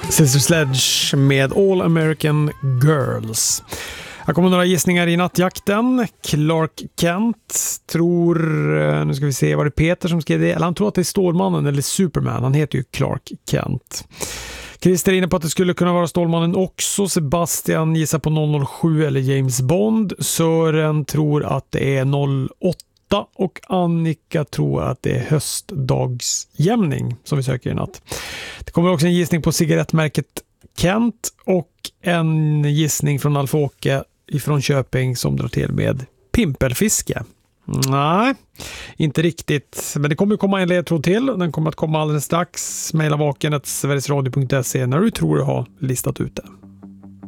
Sister Sledge med All American Girls. Här kommer några gissningar i nattjakten. Clark Kent tror, nu ska vi se, var det Peter som skrev det? Eller han tror att det är Stålmannen eller Superman. Han heter ju Clark Kent. Christer är inne på att det skulle kunna vara Stålmannen också. Sebastian gissar på 007 eller James Bond. Sören tror att det är 08. Och Annika tror att det är höstdagsjämning som vi söker i natt. Det kommer också en gissning på cigarettmärket Kent och en gissning från Alf-Åke ifrån Köping som drar till med pimpelfiske. Nej, inte riktigt. Men det kommer komma en ledtråd till. Den kommer att komma alldeles strax. Maila vaken@sverigesradio.se när du tror du har listat ut det.